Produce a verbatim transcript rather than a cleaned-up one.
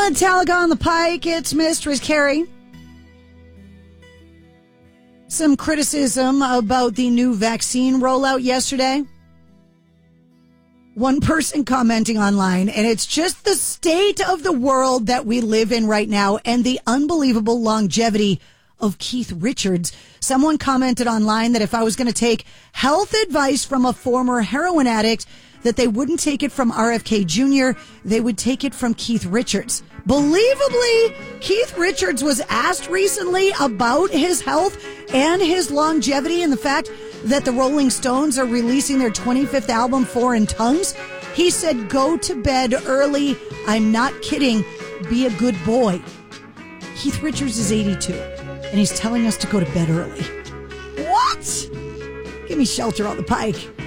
Metallica on the Pike, it's Mistress Carrie. Some criticism about the new vaccine rollout yesterday. One person commenting online, and it's just the state of the world that we live in right now and the unbelievable longevity of Keith Richards. Someone commented online that if I was going to take health advice from a former heroin addict, that they wouldn't take it from R F K Junior, they would take it from Keith Richards. Believably, Keith Richards was asked recently about his health and his longevity and the fact that the Rolling Stones are releasing their twenty-fifth album, Foreign Tongues. He said, go to bed early. I'm not kidding. Be a good boy. Keith Richards is eighty-two, and he's telling us to go to bed early. What? Give me shelter on the Pike.